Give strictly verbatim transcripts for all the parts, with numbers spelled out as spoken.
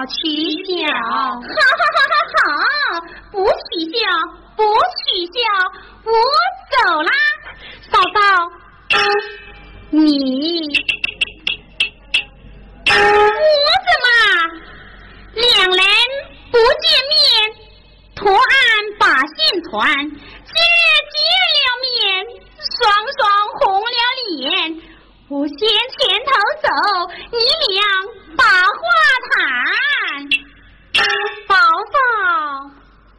取消。好好好好好，不取消，不取消，我走啦。 嫂嫂，你我怎么？两人不见面，托案把信传，今日见了面，双双红了脸。我先前头走，你俩把话谈。 嫂嫂，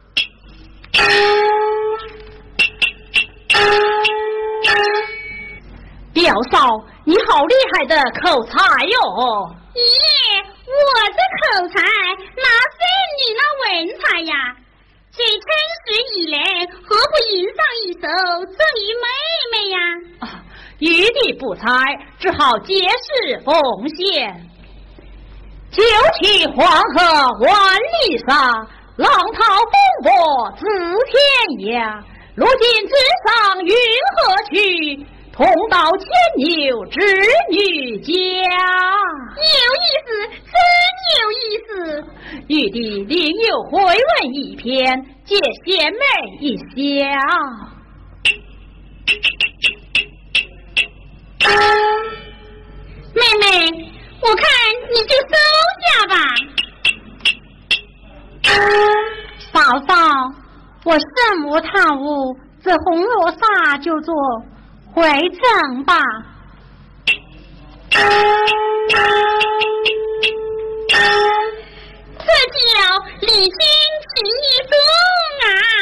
表嫂，你好厉害的口才哟！ 爷，我的口才哪费你那文采呀？这春时以来，何不吟上一首赠与妹妹呀？ 啊，余地不才，只好借势奉献。九曲黄河万里沙，浪涛风波自天涯。如今直上云河去，同到牵牛织女家。 有意思，真有意思。 玉帝另有回文一篇，借贤妹一笑。 妹妹，我看你就收下吧。 嫂嫂，我身无贪污，这红罗纱就做回赠吧。 这叫礼金请你送啊。